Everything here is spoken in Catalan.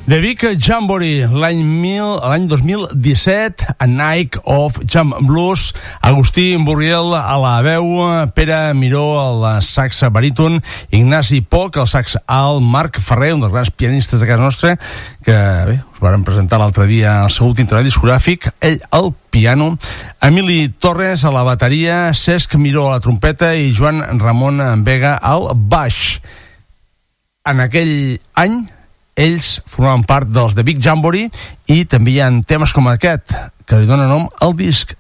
The Big Jamboree, l'any 2017, a Night of Jam Blues, Agustí Burriel a la veu, Pere Miró al sax baríton, Ignasi Poch al sax alt, Marc Ferrer, un dels grans pianistes de casa nostra, que bé, us varen presentar l'altre dia el seu últim treball discogràfic, ell al piano, Emili Torres a la bateria, Cesc Miró a la trompeta i Joan Ramon Vega al baix. En aquell any ells formaven part dels The Big Jamboree i també hi ha temes com aquest que li donen nom al disc